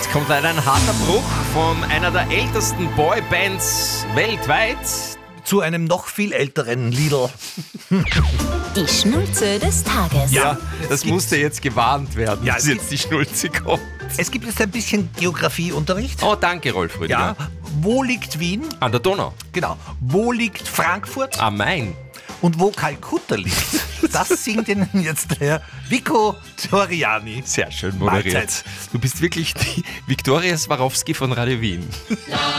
Jetzt kommt leider ein harter Bruch von einer der ältesten Boybands weltweit. Zu einem noch viel älteren Lidl. Die Schnulze des Tages. Ja, das musste jetzt gewarnt werden, Ja, dass jetzt die Schnulze kommt. Es gibt jetzt ein bisschen Geografieunterricht. Oh, danke, Rolf Rüdiger. Ja, wo liegt Wien? An der Donau. Genau. Wo liegt Frankfurt? Am Main. Und wo Kalkutta liegt? Das singt Ihnen jetzt der Vico Toriani. Sehr schön moderiert. Mahlzeit. Du bist wirklich die Viktoria Swarovski von Radio Wien.